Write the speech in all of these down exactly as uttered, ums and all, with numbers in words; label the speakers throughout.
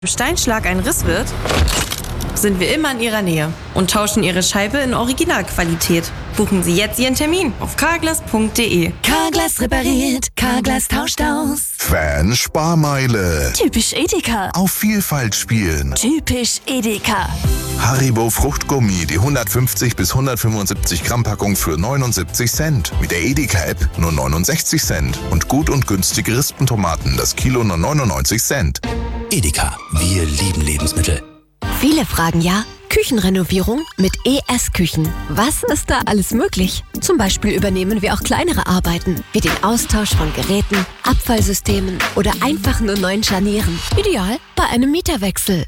Speaker 1: Steinschlag ein Riss wird, sind wir immer in Ihrer Nähe und tauschen Ihre Scheibe in Originalqualität. Buchen Sie jetzt Ihren Termin auf carglass punkt de.
Speaker 2: Carglass repariert, Carglass tauscht aus.
Speaker 3: Fan Sparmeile.
Speaker 2: Typisch Edeka.
Speaker 3: Auf Vielfalt spielen.
Speaker 2: Typisch Edeka.
Speaker 3: Haribo Fruchtgummi, die hundertfünfzig bis hundertfünfundsiebzig Gramm Packung für neunundsiebzig Cent. Mit der Edeka-App nur neunundsechzig Cent. Und gut und günstige Rispentomaten, das Kilo nur neunundneunzig Cent.
Speaker 4: Edeka, wir lieben Lebensmittel.
Speaker 5: Viele fragen ja, Küchenrenovierung mit E S-Küchen. Was ist da alles möglich? Zum Beispiel übernehmen wir auch kleinere Arbeiten, wie den Austausch von Geräten, Abfallsystemen oder einfach nur neuen Scharnieren. Ideal bei einem Mieterwechsel.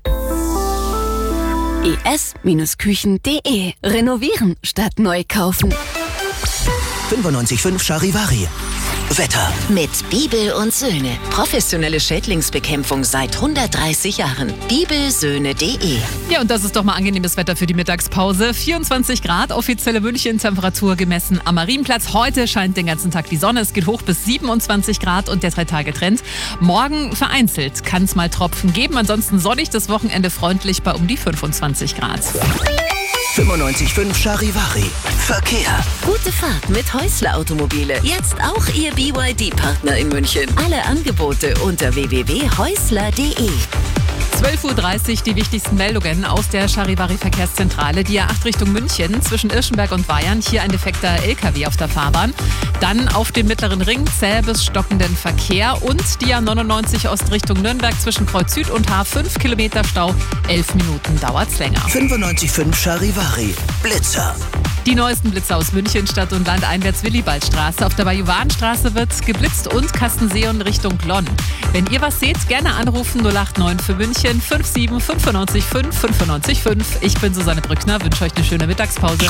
Speaker 5: E S Küchen punkt de. Renovieren statt neu kaufen.
Speaker 4: fünfundneunzig Komma fünf Charivari. Wetter.
Speaker 2: Mit Bibel und Söhne. Professionelle Schädlingsbekämpfung seit hundertdreißig Jahren. bibelsöhne punkt de.
Speaker 6: Ja, und das ist doch mal angenehmes Wetter für die Mittagspause. vierundzwanzig Grad, offizielle München-Temperatur gemessen am Marienplatz. Heute scheint den ganzen Tag die Sonne. Es geht hoch bis siebenundzwanzig Grad und der Drei-Tage-Trend. Morgen vereinzelt kann es mal Tropfen geben. Ansonsten sonnig, das Wochenende freundlich bei um die fünfundzwanzig Grad.
Speaker 4: fünfundneunzig Komma fünf Charivari. Verkehr.
Speaker 2: Gute Fahrt mit Häusler Automobile. Jetzt auch Ihr B Y D-Partner in München. Alle Angebote unter w w w punkt häusler punkt de.
Speaker 6: zwölf Uhr dreißig die wichtigsten Meldungen aus der Charivari-Verkehrszentrale. Die A acht Richtung München zwischen Irschenberg und Weyern. Hier ein defekter L K W auf der Fahrbahn. Dann auf dem Mittleren Ring zäh bis stockenden Verkehr. Und die A neunundneunzig Ost Richtung Nürnberg zwischen Kreuz Süd und H fünf Kilometer Stau. elf Minuten dauert's länger.
Speaker 4: fünfundneunzig Komma fünf Charivari. Blitzer.
Speaker 6: Die neuesten Blitzer aus München, Stadt und Land einwärts Willibaldstraße. Auf der Bajuwanstraße wird geblitzt und Kastenseeon Richtung Glonn. Wenn ihr was seht, gerne anrufen null acht neun für München fünf sieben fünf neun fünf fünf neun fünf. Ich bin Susanne Brückner, wünsche euch eine schöne Mittagspause.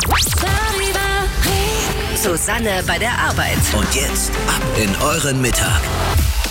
Speaker 2: Susanne bei der Arbeit.
Speaker 4: Und jetzt ab in euren Mittag.